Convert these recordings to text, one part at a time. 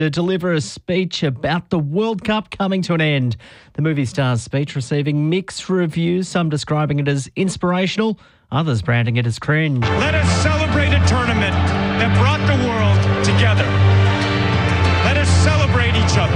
to deliver a speech about the World Cup coming to an end. The movie star's speech receiving mixed reviews, some describing it as inspirational, others branding it as cringe. Let us celebrate a tournament that brought the world together. Let us celebrate each other.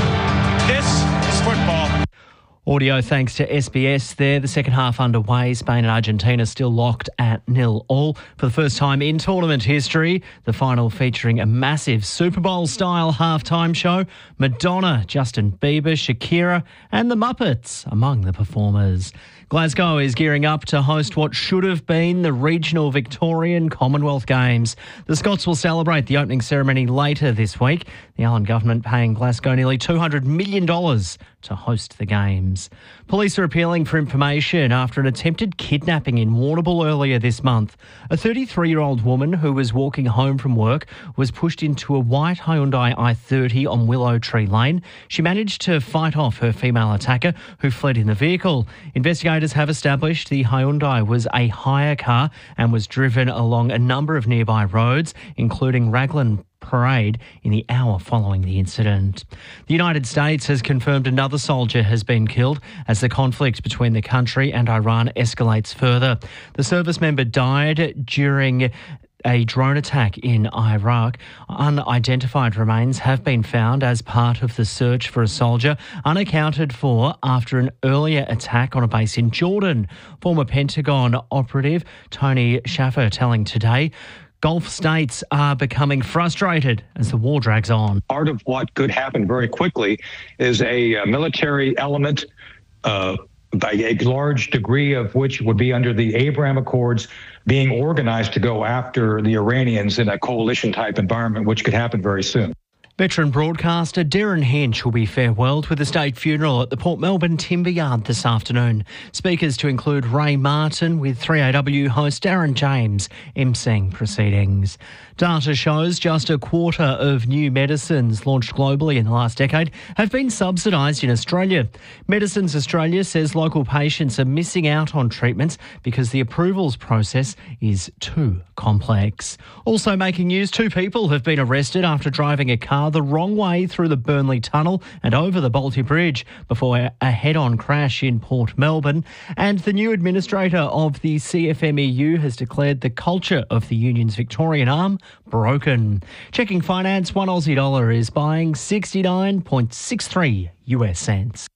This is football. Audio thanks to SBS there. The second half underway. Spain and Argentina still locked at 0-0. For the first time in tournament history, the final featuring a massive Super Bowl-style halftime show. Madonna, Justin Bieber, Shakira and the Muppets among the performers. Glasgow is gearing up to host what should have been the regional Victorian Commonwealth Games. The Scots will celebrate the opening ceremony later this week. The Allen government paying Glasgow nearly $200 million to host the Games. Police are appealing for information after an attempted kidnapping in Warrnambool earlier this month. A 33-year-old woman who was walking home from work was pushed into a white Hyundai i30 on Willow Tree Lane. She managed to fight off her female attacker, who fled in the vehicle. Investigators have established the Hyundai was a hire car and was driven along a number of nearby roads, including Raglan Parade, in the hour following the incident. The United States has confirmed another soldier has been killed as the conflict between the country and Iran escalates further. The service member died during a drone attack in Iraq. Unidentified remains have been found as part of the search for a soldier unaccounted for after an earlier attack on a base in Jordan. Former Pentagon operative Tony Shaffer telling Today, Gulf states are becoming frustrated as the war drags on. Part of what could happen very quickly is a military element, by a large degree of which would be under the Abraham Accords, being organized to go after the Iranians in a coalition-type environment, which could happen very soon. Veteran broadcaster Darren Hinch will be farewelled with a state funeral at the Port Melbourne Timber Yard this afternoon. Speakers to include Ray Martin, with 3AW host Darren James emceeing proceedings. Data shows just a quarter of new medicines launched globally in the last decade have been subsidised in Australia. Medicines Australia says local patients are missing out on treatments because the approvals process is too complex. Also making news, 2 people have been arrested after driving a car the wrong way through the Burnley Tunnel and over the Balti Bridge before a head-on crash in Port Melbourne. And the new administrator of the CFMEU has declared the culture of the union's Victorian arm broken. Checking finance, one Aussie dollar is buying 69.63 US cents.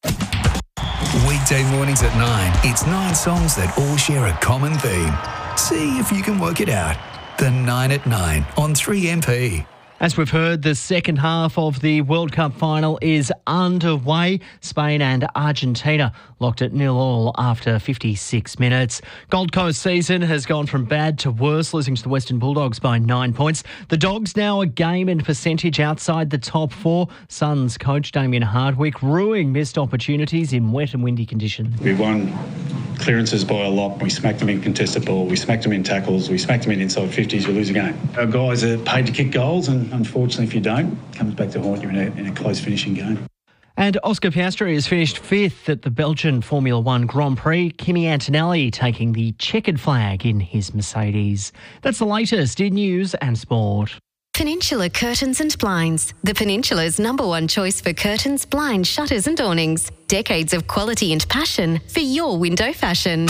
Weekday mornings at 9, it's 9 songs that all share a common theme. See if you can work it out. The 9 at 9 on 3MP. As we've heard, the second half of the World Cup final is underway. Spain and Argentina locked at 0-0 after 56 minutes. Gold Coast season has gone from bad to worse, losing to the Western Bulldogs by 9 points. The Dogs now a game and percentage outside the top 4. Suns coach Damien Hardwick ruining missed opportunities in wet and windy conditions. We won clearances by a lot. We smacked them in contested ball. We smacked them in tackles. We smacked them in inside 50s. We lose a game. Our guys are paid to kick goals, and unfortunately, if you don't, it comes back to haunt you in a close finishing game. And Oscar Piastri has finished 5th at the Belgian Formula One Grand Prix. Kimi Antonelli taking the checkered flag in his Mercedes. That's the latest in news and sport. Peninsula Curtains and Blinds. The Peninsula's #1 choice for curtains, blinds, shutters and awnings. Decades of quality and passion for your window fashion.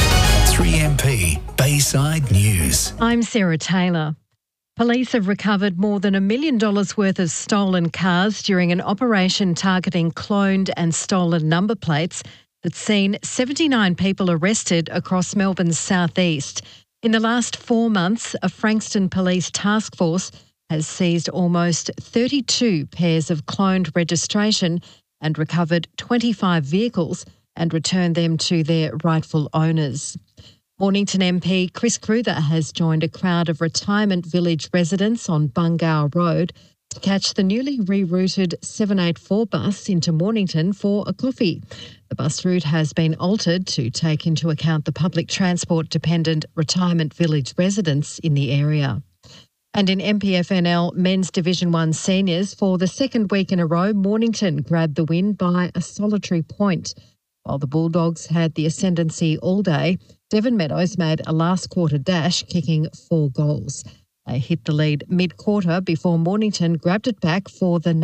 3MP Bayside News. I'm Sarah Taylor. Police have recovered more than $1 million worth of stolen cars during an operation targeting cloned and stolen number plates that's seen 79 people arrested across Melbourne's southeast. In the last 4 months, a Frankston Police task force has seized almost 32 pairs of cloned registration and recovered 25 vehicles and returned them to their rightful owners. Mornington MP Chris Cruther has joined a crowd of retirement village residents on Bungow Road to catch the newly rerouted 784 bus into Mornington for a coffee. The bus route has been altered to take into account the public transport dependent retirement village residents in the area. And in MPFNL Men's Division 1 Seniors, for the second week in a row, Mornington grabbed the win by a solitary point. While the Bulldogs had the ascendancy all day, Devon Meadows made a last quarter dash, kicking 4 goals. They hit the lead mid-quarter before Mornington grabbed it back for the